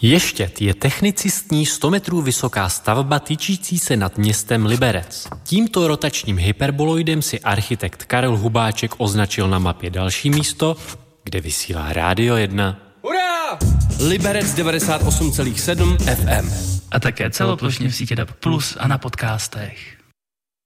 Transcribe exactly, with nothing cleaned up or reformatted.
Ještěd je technicistní sto metrů vysoká stavba tyčící se nad městem Liberec. Tímto rotačním hyperboloidem si architekt Karel Hubáček označil na mapě další místo, kde vysílá Rádio jedna. Hurá! Liberec devadesát osm celá sedm F M. A také celoplošně v síti D A B plus a na podcastech.